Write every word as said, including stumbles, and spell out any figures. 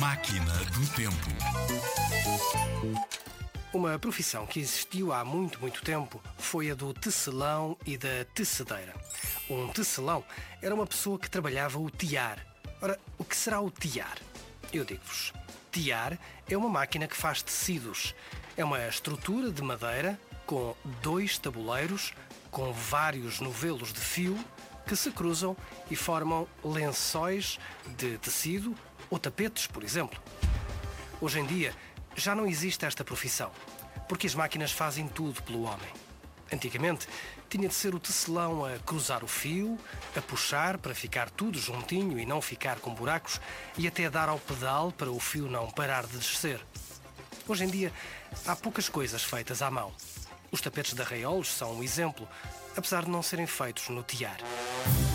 Máquina do Tempo. Uma profissão que existiu há muito, muito tempo foi a do tecelão e da tecedeira. Um tecelão era uma pessoa que trabalhava o tear. Ora, o que será o tear? Eu digo-vos, tear é uma máquina que faz tecidos. É uma estrutura de madeira com dois tabuleiros, com vários novelos de fio que se cruzam e formam lençóis de tecido ou tapetes, por exemplo. Hoje em dia já não existe esta profissão, porque as máquinas fazem tudo pelo homem. Antigamente tinha de ser o tecelão a cruzar o fio, a puxar para ficar tudo juntinho e não ficar com buracos e até dar ao pedal para o fio não parar de descer. Hoje em dia há poucas coisas feitas à mão. Os tapetes de arraiolos são um exemplo, apesar de não serem feitos no tear.